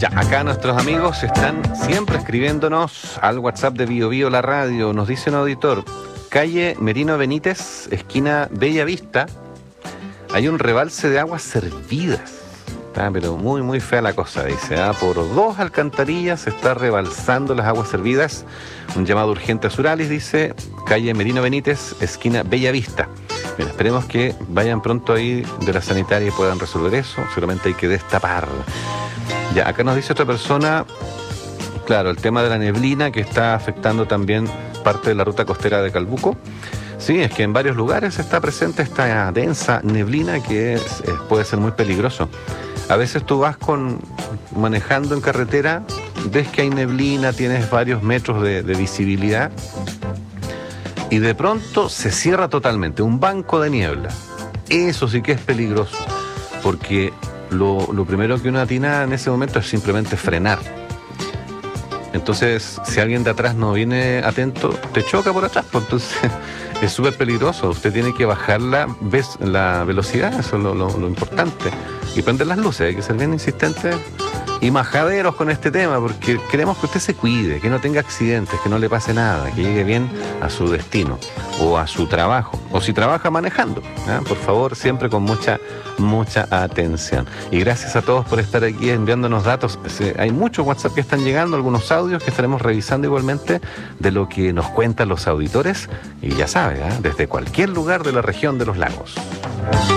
Ya, acá nuestros amigos están siempre escribiéndonos al WhatsApp de Bio Bio la radio. Nos dice un auditor, calle Merino Benítez, esquina Bella Vista, hay un rebalse de aguas servidas. Pero muy, muy fea la cosa, dice. Por 2 alcantarillas se está rebalsando las aguas servidas. Un llamado urgente a Suralis, dice, calle Merino Benítez, esquina Bella Vista. Bien, esperemos que vayan pronto ahí de la sanitaria y puedan resolver eso. Seguramente hay que destapar. Ya, acá nos dice otra persona, claro, el tema de la neblina que está afectando también parte de la ruta costera de Calbuco. Sí, es que en varios lugares está presente esta densa neblina que puede ser muy peligroso. A veces tú vas manejando en carretera, ves que hay neblina, tienes varios metros de visibilidad y de pronto se cierra totalmente, un banco de niebla. Eso sí que es peligroso, porque lo primero que uno atina en ese momento es simplemente frenar. Entonces, si alguien de atrás no viene atento, te choca por atrás, pues entonces es súper peligroso. Usted tiene que bajar la velocidad, eso es lo importante. Y prender las luces, hay que ser bien insistentes y majaderos con este tema, porque queremos que usted se cuide, que no tenga accidentes, que no le pase nada, que llegue bien a su destino o a su trabajo, o si trabaja manejando, ¿eh? Por favor, siempre con mucha atención. Y gracias a todos por estar aquí enviándonos datos. Hay muchos WhatsApp que están llegando, algunos audios que estaremos revisando igualmente de lo que nos cuentan los auditores, y ya sabe, desde cualquier lugar de la región de los lagos.